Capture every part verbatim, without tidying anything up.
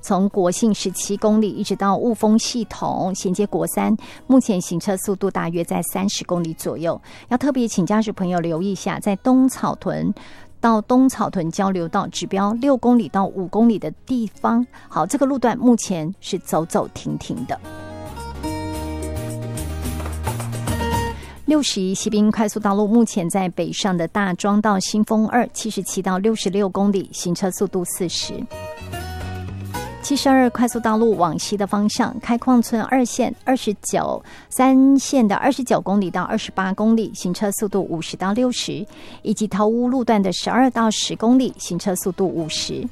从国姓十七公里一直到雾峰系统衔接国三，目前行车速度大约在三十公里左右。要特别请驾驶朋友留意一下，在东草屯到东草屯交流道指标六公里到五公里的地方，好，这个路段目前是走走停停的。六十一西滨快速道路目前在北上的大庄到新丰二七十七到六十六公里，行车速度四十。七十二快速道路往西的方向，开矿村二线二十九三线的二十九公里到二十八公里，行车速度五十到六十，以及桃屋路段的十二到十公里，行车速度五十。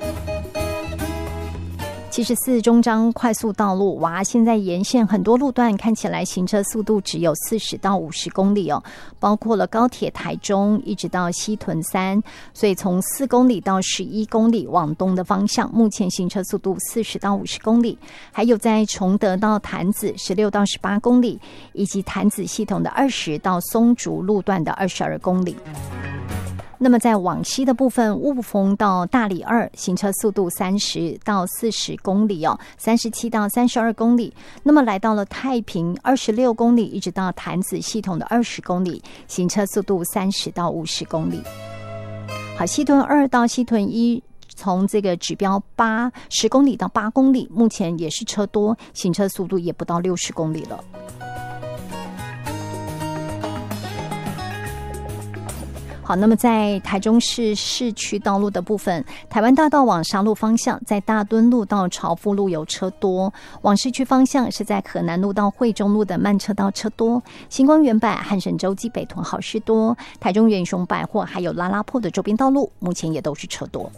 七十四中彰快速道路，哇，现在沿线很多路段看起来行车速度只有四十到五十公里哦，包括了高铁台中一直到西屯三，所以从四公里到十一公里往东的方向，目前行车速度四十到五十公里，还有在崇德到潭子十六到十八公里，以及潭子系统的二十到松竹路段的二十二公里。那么在往西的部分，雾峰到大里二，行车速度三十到四十公里哦，三十七到三十二公里。那么来到了太平二十六公里，一直到潭子系统的二十公里，行车速度三十到五十公里。好，西屯二到西屯一，从这个指标八十公里到八公里，目前也是车多，行车速度也不到六十公里了。好，那么在台中市市区道路的部分，台湾大道往沙鹿方向，在大墩路到朝富路有车多；往市区方向是在河南路到惠中路的慢车道车多。星光原版、汉神洲际北屯好事多，台中远雄百货还有拉拉铺的周边道路，目前也都是车多。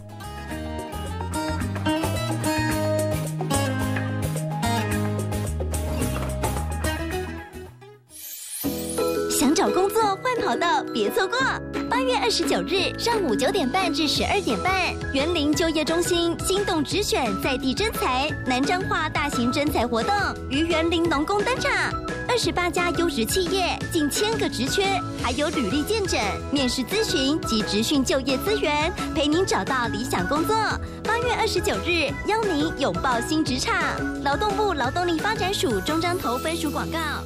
想找工作换跑道别错过，八月二十九日上午九点半至十二点半，园林就业中心心动直选在地征才南彰化大型征才活动于园林农工登场，二十八家优质企业，近千个职缺，还有履历见诊、面试咨询及职训就业资源，陪您找到理想工作。八月二十九日，邀您拥抱新职场。劳动部劳动力发展署中彰投分署广告。